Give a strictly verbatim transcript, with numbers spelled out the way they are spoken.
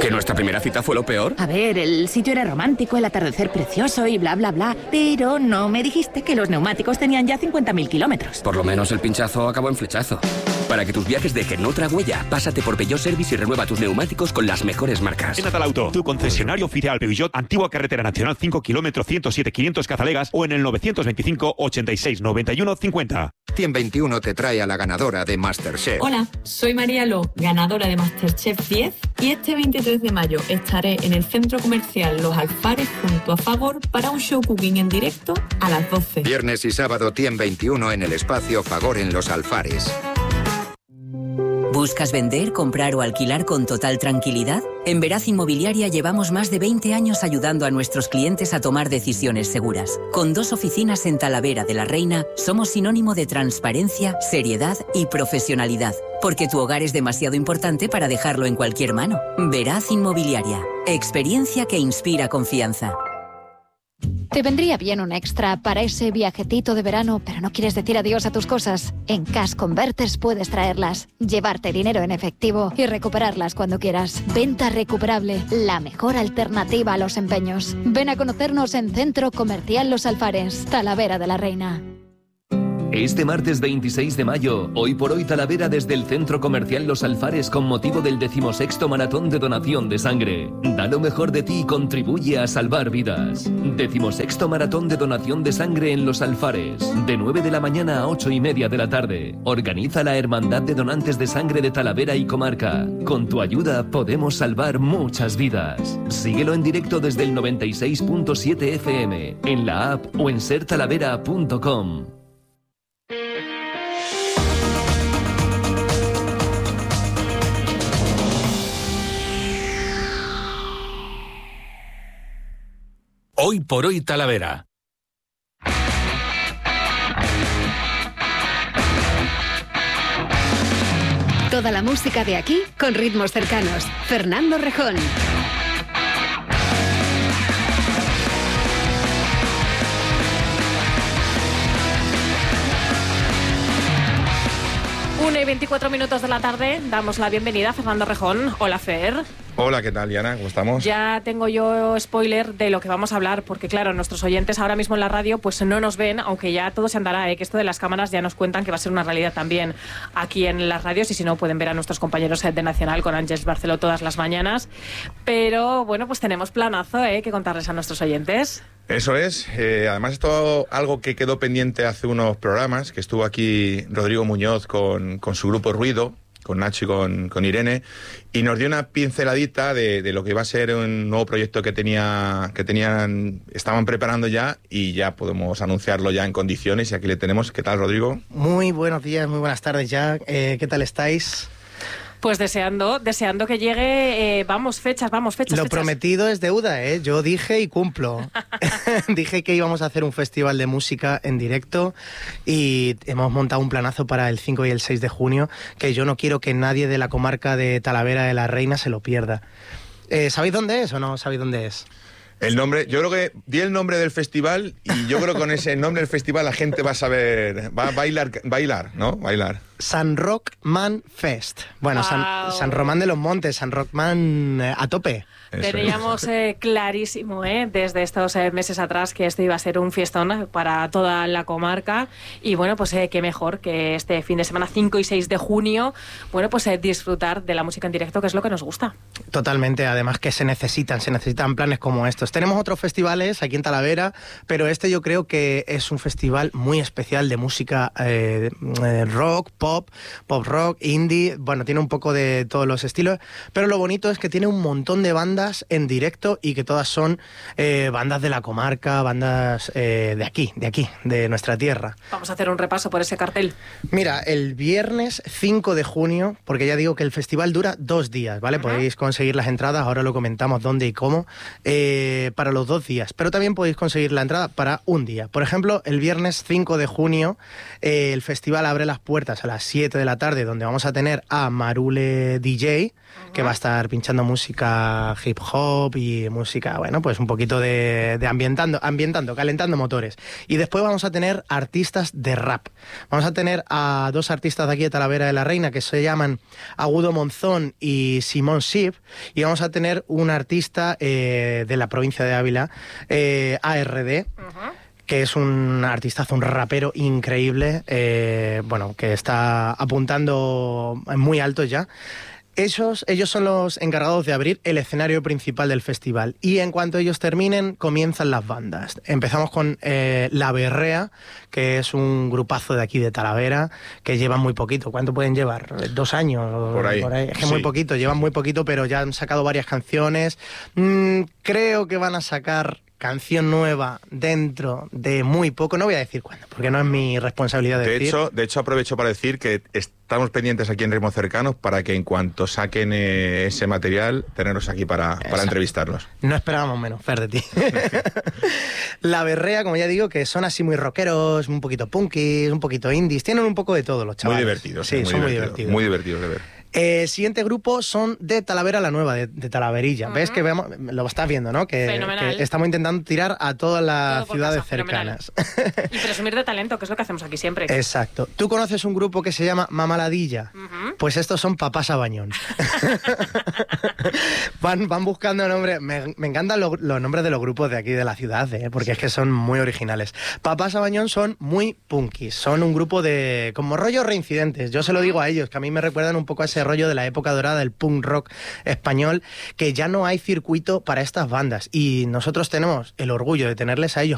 ¿Que nuestra primera cita fue lo peor? A ver, el sitio era romántico, el atardecer precioso y bla, bla, bla. Pero no me dijiste que los neumáticos tenían ya cincuenta mil kilómetros. Por lo menos el pinchazo acabó en flechazo. Para que tus viajes dejen otra huella, pásate por Peugeot Service y renueva tus neumáticos con las mejores marcas. En Atalauto, tu concesionario oficial Peugeot, Antigua Carretera Nacional cinco kilómetros ciento siete quinientos Cazalegas o en el novecientos veinticinco ochenta y seis noventa y uno cincuenta. cien veintiuno te trae a la ganadora de MasterChef. Hola, soy María Lo, ganadora de MasterChef diez, y este veintitrés de mayo estaré en el centro comercial Los Alfares junto a Fagor para un show cooking en directo a las doce. Viernes y sábado cien veintiuno en el espacio Fagor en Los Alfares. ¿Buscas vender, comprar o alquilar con total tranquilidad? En Veraz Inmobiliaria llevamos más de veinte años ayudando a nuestros clientes a tomar decisiones seguras. Con dos oficinas en Talavera de la Reina, somos sinónimo de transparencia, seriedad y profesionalidad. Porque tu hogar es demasiado importante para dejarlo en cualquier mano. Veraz Inmobiliaria. Experiencia que inspira confianza. Te vendría bien un extra para ese viajetito de verano, pero no quieres decir adiós a tus cosas. En Cash Converters puedes traerlas, llevarte dinero en efectivo y recuperarlas cuando quieras. Venta recuperable, la mejor alternativa a los empeños. Ven a conocernos en Centro Comercial Los Alfares, Talavera de la Reina. Este martes veintiséis de mayo, Hoy por Hoy Talavera desde el Centro Comercial Los Alfares con motivo del decimosexto Maratón de Donación de Sangre. Da lo mejor de ti y contribuye a salvar vidas. Decimosexto Maratón de Donación de Sangre en Los Alfares, de nueve de la mañana a ocho y media de la tarde. Organiza la Hermandad de Donantes de Sangre de Talavera y Comarca. Con tu ayuda podemos salvar muchas vidas. Síguelo en directo desde el noventa y seis punto siete F M, en la app o en ser talavera punto com. Hoy por Hoy Talavera. Toda la música de aquí con ritmos cercanos. Fernando Rejón. una y veinticuatro minutos de la tarde, damos la bienvenida a Fernando Rejón. Hola, Fer. Hola, ¿qué tal, Diana? ¿Cómo estamos? Ya tengo yo spoiler de lo que vamos a hablar, porque claro, nuestros oyentes ahora mismo en la radio pues no nos ven, aunque ya todo se andará, ¿eh? Que esto de las cámaras ya nos cuentan que va a ser una realidad también aquí en las radios, y si no pueden ver a nuestros compañeros de Nacional con Ángeles Barceló todas las mañanas. Pero bueno, pues tenemos planazo, ¿eh? Que contarles a nuestros oyentes. Eso es. Eh, además, esto algo que quedó pendiente hace unos programas, que estuvo aquí Rodrigo Muñoz con, con su grupo Ruido, con Nacho y con, con Irene, y nos dio una pinceladita de, de lo que iba a ser un nuevo proyecto que tenía que tenían estaban preparando ya, y ya podemos anunciarlo ya en condiciones, y aquí le tenemos. ¿Qué tal, Rodrigo? Muy buenos días, muy buenas tardes ya. Eh, ¿Qué tal estáis? Pues deseando, deseando que llegue, eh, vamos, fechas, vamos, fechas. Lo fechas. prometido es deuda, ¿eh? Yo dije y cumplo. Dije que íbamos a hacer un festival de música en directo y hemos montado un planazo para el cinco y el seis de junio, que yo no quiero que nadie de la comarca de Talavera de la Reina se lo pierda. Eh, ¿Sabéis dónde es o no sabéis dónde es? El nombre, yo creo que di el nombre del festival, y yo creo que con ese nombre del festival la gente va a saber, va a bailar, bailar, ¿no? Bailar. San Rockman Fest. Bueno, wow. San, San Román de los Montes, San Rockman eh, a tope. Teníamos eh, clarísimo, eh, desde estos eh, meses atrás, que esto iba a ser un fiestón para toda la comarca, y bueno, pues eh, qué mejor que este fin de semana cinco y seis de junio, bueno, pues eh, disfrutar de la música en directo, que es lo que nos gusta. Totalmente, además que se necesitan, se necesitan planes como estos. Tenemos otros festivales aquí en Talavera, pero este yo creo que es un festival muy especial de música eh, eh, rock, pop, pop rock, indie, bueno, tiene un poco de todos los estilos, pero lo bonito es que tiene un montón de bandas en directo, y que todas son eh, bandas de la comarca, bandas eh, de aquí, de aquí, de nuestra tierra. Vamos a hacer un repaso por ese cartel. Mira, el viernes cinco de junio, porque ya digo que el festival dura dos días, ¿vale? Uh-huh. Podéis conseguir las entradas, ahora lo comentamos dónde y cómo, eh, para los dos días, pero también podéis conseguir la entrada para un día. Por ejemplo, el viernes cinco de junio, eh, el festival abre las puertas a las siete de la tarde, donde vamos a tener a Marule D J, uh-huh. que va a estar pinchando música hip hop y música, bueno, pues un poquito de, de ambientando, ambientando, calentando motores. Y después vamos a tener artistas de rap. Vamos a tener a dos artistas de aquí de Talavera de la Reina que se llaman Agudo Monzón y Simón Sip, y vamos a tener un artista eh, de la provincia de Ávila, eh, A R D, uh-huh. que es un artistazo, un rapero increíble, eh, bueno, que está apuntando muy alto ya. Ellos, ellos son los encargados de abrir el escenario principal del festival, y en cuanto ellos terminen comienzan las bandas. Empezamos con eh, La Berrea, que es un grupazo de aquí de Talavera, que llevan muy poquito. ¿Cuánto pueden llevar? ¿Dos años? Por ahí. Por ahí. Es que sí. muy poquito, llevan muy poquito, pero ya han sacado varias canciones. Mm, creo que van a sacar canción nueva dentro de muy poco. No voy a decir cuándo, porque no es mi responsabilidad de decir. Hecho, de hecho, aprovecho para decir que estamos pendientes aquí en Ritmos Cercanos para que en cuanto saquen eh, ese material, tenerlos aquí para, para entrevistarlos. No esperábamos menos, Fer, de ti. La Berrea, como ya digo, que son así muy rockeros, un poquito punkis, un poquito indies. Tienen un poco de todo los chavales. Muy divertidos. Sí, eh, muy son divertidos, muy divertidos. Muy divertidos de ver. Eh, siguiente grupo son de Talavera la Nueva, de, de Talaverilla. Uh-huh. ¿Ves que vemos, lo estás viendo, ¿no? Que, que estamos intentando tirar a todas las ciudades casa, cercanas. Y presumir de talento, que es lo que hacemos aquí siempre. Exacto. ¿Tú conoces un grupo que se llama Mamaladilla? Uh-huh. Pues estos son Papá Sabañón. van, van buscando nombres. Me, me encantan lo, los nombres de los grupos de aquí de la ciudad, ¿eh? Porque sí. es que son muy originales. Papá Sabañón son muy punkis. Son un grupo de como rollos reincidentes. Yo se lo digo a ellos, que a mí me recuerdan un poco a ese rollo de la época dorada del punk rock español, que ya no hay circuito para estas bandas, y nosotros tenemos el orgullo de tenerles a ellos